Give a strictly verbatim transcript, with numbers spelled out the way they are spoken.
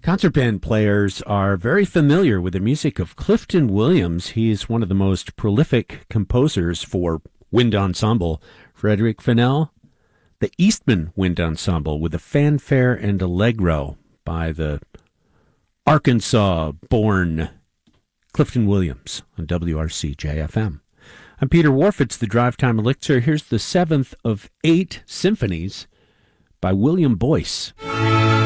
Concert band players are very familiar with the music of Clifton Williams. He's one of the most prolific composers for wind ensemble. Frederick Fennell, the Eastman Wind Ensemble with a fanfare and allegro by the Arkansas-born Clifton Williams on W R C J F M. I'm Peter Wharf. It's the Drive Time Elixir. Here's the seventh of eight symphonies by William Boyce.